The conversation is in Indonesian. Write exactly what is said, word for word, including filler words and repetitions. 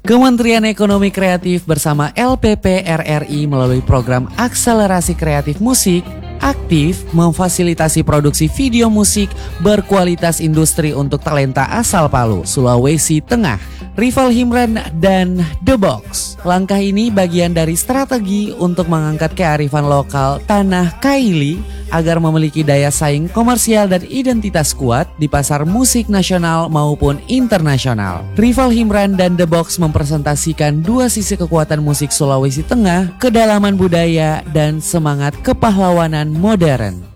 Kementerian Ekonomi Kreatif bersama L P P R R I melalui program Akselerasi Kreatif Musik aktif memfasilitasi produksi video musik berkualitas industri untuk talenta asal Palu, Sulawesi Tengah, Rival Himran dan The Box. Langkah ini bagian dari strategi untuk mengangkat kearifan lokal tanah Kaili agar memiliki daya saing komersial dan identitas kuat di pasar musik nasional maupun internasional. Rival Himran dan The Box mempresentasikan dua sisi kekuatan musik Sulawesi Tengah, kedalaman budaya dan semangat kepahlawanan modern.